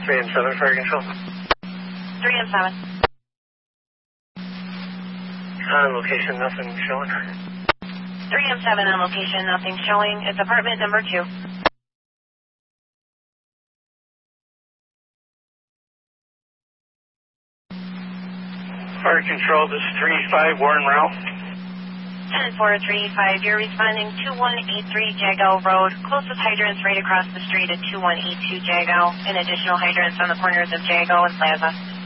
3 and 7, fire control. 3 and 7. On location, nothing showing. 3 and 7 on location, nothing showing. It's apartment number 2. Fire control, this is 3-5 Warren Route. 10-4-3-5, you're responding 2183 Jagow Road. Closest hydrant's right across the street at 2182 Jagow, and additional hydrants on the corners of Jagow and Plaza.